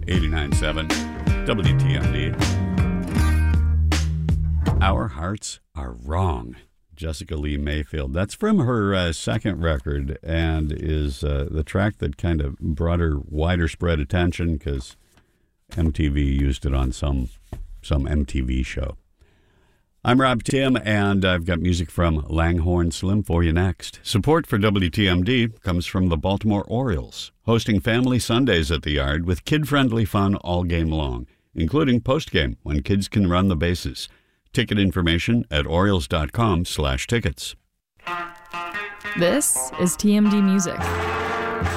89.7 WTMD. Our Hearts Are Wrong. Jessica Lee Mayfield. That's from her second record, and is the track that kind of brought her wider spread attention because MTV used it on some MTV show. I'm Rob Tim, and I've got music from Langhorne Slim for you next. Support for WTMD comes from the Baltimore Orioles, hosting Family Sundays at the Yard with kid-friendly fun all game long, including postgame when kids can run the bases. Ticket information at Orioles.com/tickets. This is TMD Music.